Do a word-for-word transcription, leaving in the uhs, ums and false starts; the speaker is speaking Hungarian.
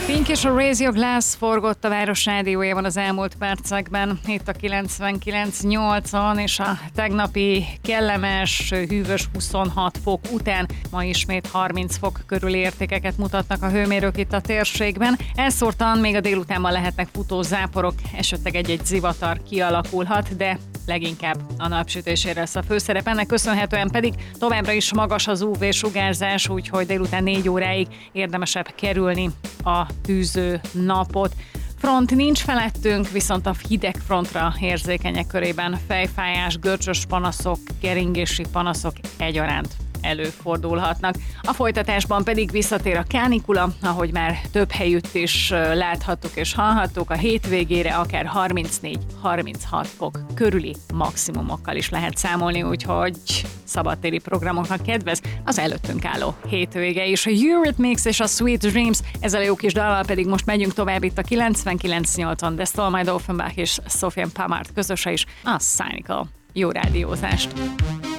Pink és a Raise Your Glass forgott a Város Rádiójában az elmúlt percekben, itt a kilencvenkilenc nyolcon, és a tegnapi kellemes, hűvös huszonhat fok után ma ismét harminc fok körüli értékeket mutatnak a hőmérők itt a térségben. Elszórtan még a délutánban lehetnek futó záporok, esetleg egy-egy zivatar kialakulhat, de leginkább a napsütésére lesz a főszerep. Ennek köszönhetően pedig továbbra is magas az ú vé-sugárzás, úgyhogy délután négy óráig érdemesebb kerülni a tűző napot. Front nincs felettünk, viszont a hideg frontra érzékenyek körében fejfájás, görcsös panaszok, keringési panaszok egyaránt előfordulhatnak. A folytatásban pedig visszatér a kánikula, ahogy már több helyütt is láthattuk és hallhattuk, a hétvégére akár harmincnégy-harminchat fok körüli maximumokkal is lehet számolni, úgyhogy szabadtéri programoknak kedvez az előttünk álló hétvége is. A Eurythmics és a Sweet Dreams, ezzel a jó kis dallal pedig most megyünk tovább itt a kilencvenkilenc nyolcon, de Stolmai Offenbach és Sofiane Pamart közöse is a Cynical. Jó rádiózást!